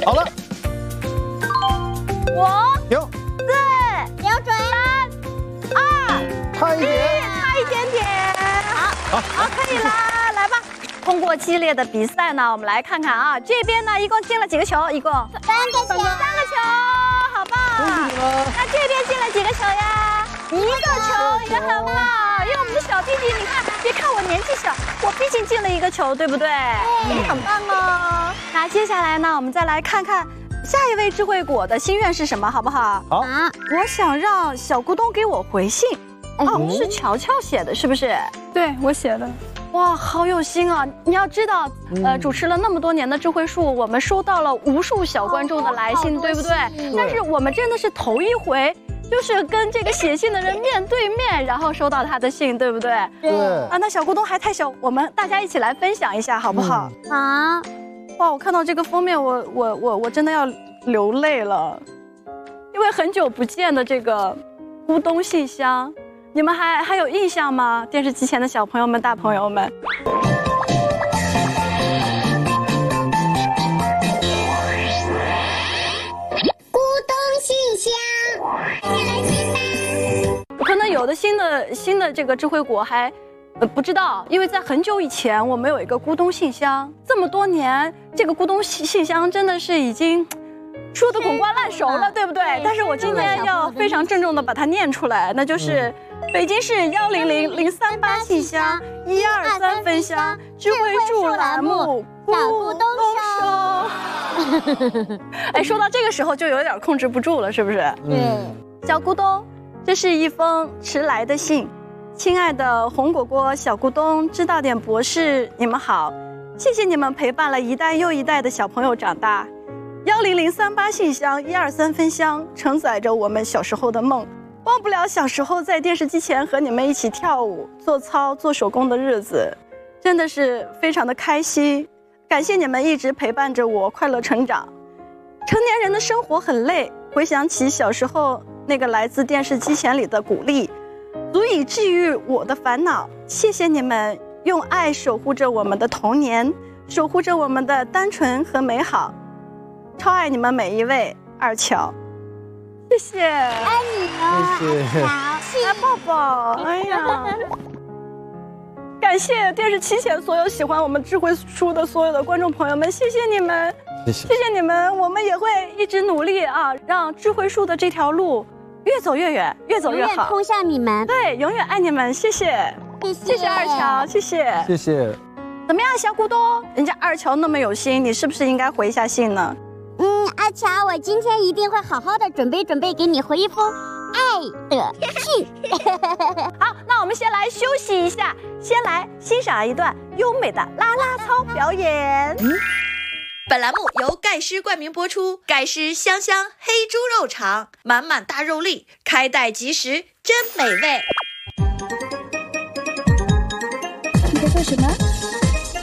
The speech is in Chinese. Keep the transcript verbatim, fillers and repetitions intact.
好了， 五、 停， 四、 标准。 三、二、 差一点， 差一点点。好，好，可以啦，来吧。通过激烈的比赛呢，我们来看看啊，这边呢一共进了几个球？一共三个球， 三个球，好棒！ 恭喜你们！ 那这边进了几个球呀？一个球，也很棒。因为我们的小弟弟，你看，别看我年纪小，我毕竟进了一个球，对不对？你很棒哦。那接下来呢，我们再来看看下一位智慧果的心愿是什么，好不好？ 好， 啊， 我想让小咕咚给我回信。哦，是乔乔写的，是不是？ 对我写的。 哇，好有心啊！你要知道，呃，主持了那么多年的智慧树，我们收到了无数小观众的来信，对不对？但是我们真的是头一回，就是跟这个写信的人面对面，然后收到他的信，对不对？ 对啊，那小咕咚还太小，我们大家一起来分享一下，好不好？ 好， 哇，我看到这个封面，我我我我真的要流泪了，因为很久不见的这个咕咚信箱。你们还还有印象吗？电视机前的小朋友们、大朋友们。 咕咚信箱，先来解答。 可能有的新的新的这个智慧果还，呃不知道，因为在很久以前我们有一个咕咚信箱，这么多年，这个咕咚信信箱真的是已经说得滚瓜烂熟了，对不对？但是我今天要非常郑重的把它念出来，那就是。北京市幺零零零三八信箱一二三分箱智慧树栏目咕咚收。哎，说到这个时候就有点控制不住了，是不是？ 对， 小咕咚，这是一封迟来的信。亲爱的红果果、小咕咚、知道点博士，你们好，谢谢你们陪伴了一代又一代的小朋友长大。幺零零三八信箱一二三分箱承载着我们小时候的梦。忘不了小时候在电视机前和你们一起跳舞、做操、做手工的日子，真的是非常的开心。感谢你们一直陪伴着我快乐成长。成年人的生活很累，回想起小时候那个来自电视机前里的鼓励，足以治愈我的烦恼。谢谢你们用爱守护着我们的童年，守护着我们的单纯和美好。超爱你们每一位，二乔。谢谢， 爱你哦， 谢谢好， 来抱抱。哎呀，感谢电视机前所有喜欢我们智慧树的所有的观众朋友们，谢谢你们， 谢谢， 谢谢你们，我们也会一直努力啊，让智慧树的这条路越走越远，越走越好， 通向你们。 对，永远爱你们，谢谢， 谢谢， 谢谢二乔，谢谢， 谢谢。 怎么样，小咕咚？人家二乔那么有心，你是不是应该回一下信呢？ 嗯，阿乔，我今天一定会好好的准备准备，给你回一封爱的信。 好，那我们先来休息一下，先来欣赏一段优美的啦啦操表演。 嗯、 本栏目由盖诗冠名播出，盖诗香香黑猪肉肠，满满大肉粒，开袋即食，真美味。 你在做什么？